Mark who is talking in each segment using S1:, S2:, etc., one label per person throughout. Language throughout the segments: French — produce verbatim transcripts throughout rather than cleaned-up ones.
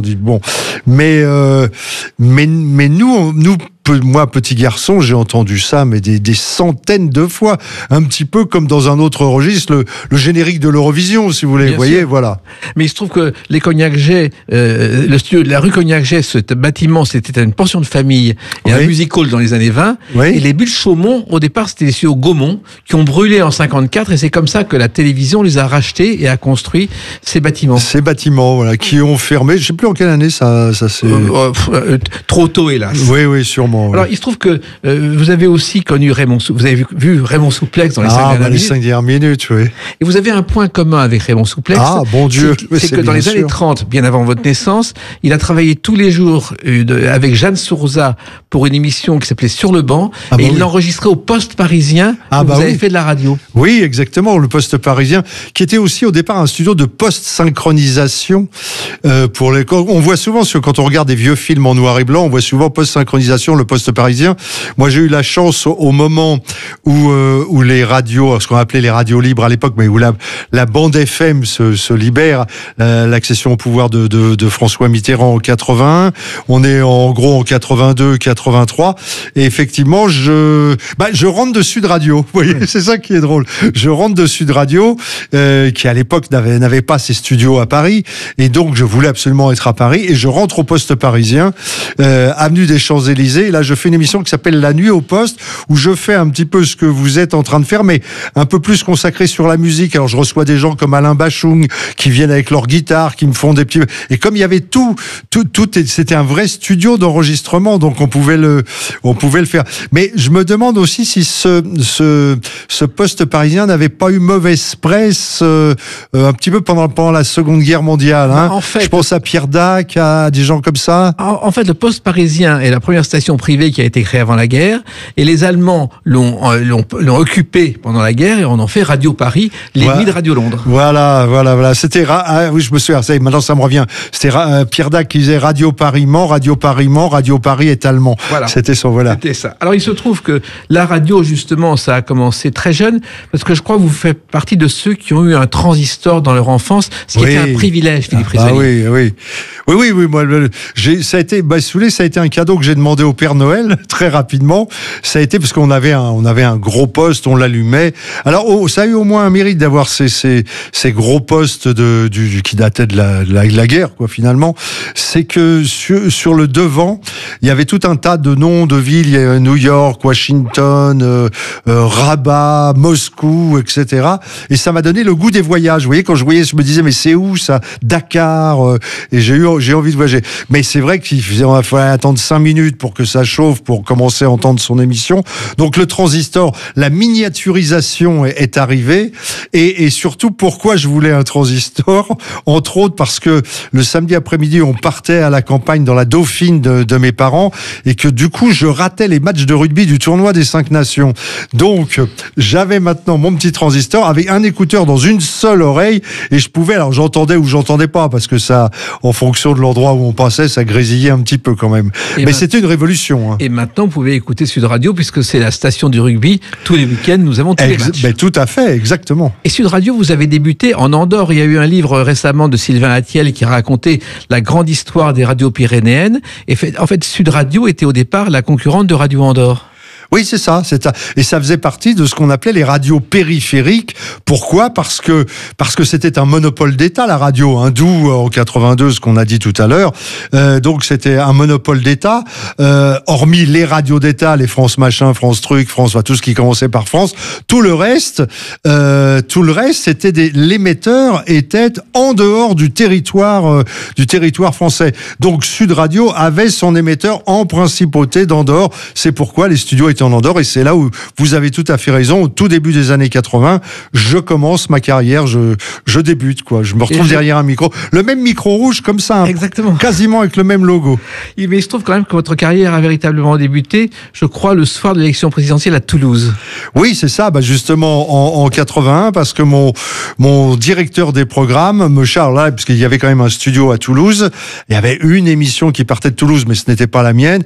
S1: dit bon, mais euh, mais mais nous, on, nous. Moi, petit garçon, j'ai entendu ça, mais des, des centaines de fois, un petit peu comme dans un autre registre, le, le générique de l'Eurovision, si vous voulez. Vous voyez, voilà.
S2: Mais il se trouve que les Cognac-Jay, euh, le studio de la rue Cognac-Jay, ce bâtiment, c'était une pension de famille et oui. un music hall dans les années vingt. Oui. Et les Bulles Chaumont, au départ, c'était les studios Gaumont qui ont brûlé en cinquante-quatre, et c'est comme ça que la télévision les a rachetés et a construit ces bâtiments.
S1: Ces bâtiments, voilà, qui ont fermé. Je ne sais plus en quelle année ça, ça s'est.
S2: Euh, euh, trop tôt, hélas.
S1: Oui, oui, sûrement.
S2: Alors, il se trouve que euh, vous avez aussi connu Raymond Souplex, vous avez vu, vu Raymond Souplex dans les,
S1: ah,
S2: cinq,
S1: bah
S2: dernières
S1: les cinq dernières minutes, oui.
S2: Et vous avez un point commun avec Raymond Souplex.
S1: Ah, bon Dieu.
S2: C'est, c'est, c'est que dans les sûr. années trente, bien avant votre naissance, il a travaillé tous les jours euh, de, avec Jeanne Sourza pour une émission qui s'appelait Sur le banc, ah, bah et il oui. l'enregistrait au Poste Parisien, ah, où bah vous avez oui. fait de la radio.
S1: Oui, exactement, le Poste Parisien, qui était aussi au départ un studio de post-synchronisation. Euh, pour les... On voit souvent, quand on regarde des vieux films en noir et blanc, on voit souvent post-synchronisation, le Poste Parisien. Moi, j'ai eu la chance au, au moment où, euh, où les radios, ce qu'on appelait les radios libres à l'époque, mais où la, la bande F M se, se libère, euh, l'accession au pouvoir de, de, de François Mitterrand en quatre-vingt-un. On est en gros en quatre-vingt-deux, quatre-vingt-trois. Et effectivement, je, bah, je rentre de Sud Radio. Vous voyez, oui. c'est ça qui est drôle. Je rentre de Sud Radio, euh, qui à l'époque n'avait, n'avait pas ses studios à Paris. Et donc, je voulais absolument être à Paris. Et je rentre au Poste Parisien, euh, avenue des Champs-Élysées. Et là, je fais une émission qui s'appelle La Nuit au Poste, où je fais un petit peu ce que vous êtes en train de faire, mais un peu plus consacré sur la musique. Alors, je reçois des gens comme Alain Bachung, qui viennent avec leur guitare, qui me font des petits... Et comme il y avait tout, tout, tout, c'était un vrai studio d'enregistrement, donc on pouvait le, on pouvait le faire. Mais je me demande aussi si ce, ce, ce Poste Parisien n'avait pas eu mauvaise presse, euh, un petit peu pendant, pendant la Seconde Guerre mondiale, hein. En fait, je pense à Pierre Dac, à des gens comme ça.
S2: En, en fait, le Poste Parisien est la première station privée qui a été créée avant la guerre, et les Allemands l'ont, l'ont, l'ont occupé pendant la guerre, et on en fait Radio Paris, l'ennemi voilà. de Radio Londres.
S1: Voilà, voilà, voilà. C'était, ah, oui, je me souviens, ça, maintenant ça me revient. C'était euh, Pierre Dac qui disait Radio Paris ment, Radio Paris ment, Radio Paris est allemand. Voilà. C'était son, voilà.
S2: C'était ça. Alors, il se trouve que la radio, justement, ça a commencé très jeune, parce que je crois que vous faites partie de ceux qui ont eu un transistor dans leur enfance, ce qui oui. était un privilège, Philippe
S1: ah,
S2: Risoli.
S1: Ah oui, oui. Oui, oui, oui, moi, j'ai, ça a été, bah, si vous voulez, ça a été un cadeau que j'ai demandé au Père Noël, très rapidement. Ça a été parce qu'on avait un, on avait un gros poste, on l'allumait. Alors, oh, ça a eu au moins un mérite d'avoir ces, ces, ces gros postes de, du, qui dataient de la, de la, de la guerre, quoi, finalement. C'est que sur, sur le devant, il y avait tout un tas de noms de villes. Il y avait New York, Washington, euh, euh, Rabat, Moscou, et cetera. Et ça m'a donné le goût des voyages. Vous voyez, quand je voyais, je me disais, mais c'est où ça? Dakar. Euh, et j'ai eu, j'ai envie de voyager. Mais c'est vrai qu'il fallait attendre cinq minutes pour que ça chauffe, pour commencer à entendre son émission. Donc le transistor, la miniaturisation est, est arrivée. Et, et surtout, pourquoi je voulais un transistor? Entre autres parce que le samedi après-midi, on partait à la campagne dans la Dauphine de, de mes parents, et que du coup, je ratais les matchs de rugby du tournoi des cinq nations. Donc, j'avais maintenant mon petit transistor avec un écouteur dans une seule oreille, et je pouvais, alors j'entendais ou j'entendais pas, parce que ça, en fonction de l'endroit où on passait, ça grésillait un petit peu quand même. Et Mais ma... c'était une révolution. Hein.
S2: Et maintenant, vous pouvez écouter Sud Radio, puisque c'est la station du rugby. Tous les week-ends, nous avons tous Ex- les matchs.
S1: Ben, tout à fait, exactement.
S2: Et Sud Radio, vous avez débuté en Andorre. Il y a eu un livre récemment de Sylvain Attiel qui a raconté la grande histoire des radios pyrénéennes. Et fait, en fait, Sud Radio était au départ la concurrente de Radio Andorre.
S1: Oui, c'est ça, c'est ça. Et ça faisait partie de ce qu'on appelait les radios périphériques. Pourquoi ? Parce que parce que c'était un monopole d'État, la radio, hein, d'où en quatre-vingt-deux ce qu'on a dit tout à l'heure. Euh, donc c'était un monopole d'État. Euh, hormis les radios d'État, les France Machin, France Truc, France, enfin, tout ce qui commençait par France, tout le reste, euh, tout le reste, c'était des l'émetteur était en dehors du territoire euh, du territoire français. Donc Sud Radio avait son émetteur en principauté d'Andorre. C'est pourquoi les studios étaient en Andorre, et c'est là où vous avez tout à fait raison. Au tout début des années quatre-vingts, je commence ma carrière, je, je débute, quoi. Je me retrouve je... derrière un micro, le même micro rouge comme ça,
S2: exactement,
S1: quasiment avec le même logo.
S2: Mais il se trouve quand même que votre carrière a véritablement débuté, je crois, le soir de l'élection présidentielle à Toulouse.
S1: Oui, c'est ça, bah justement en, en quatre-vingt-un, parce que mon, mon directeur des programmes me charge là, parce qu'il y avait quand même un studio à Toulouse, il y avait une émission qui partait de Toulouse, mais ce n'était pas la mienne,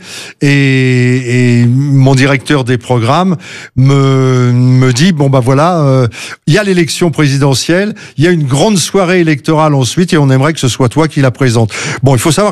S1: et, et mon directeur des programmes me, me dit, bon bah voilà, euh, il y a l'élection présidentielle, il y a une grande soirée électorale ensuite, et on aimerait que ce soit toi qui la présente. Bon, il faut savoir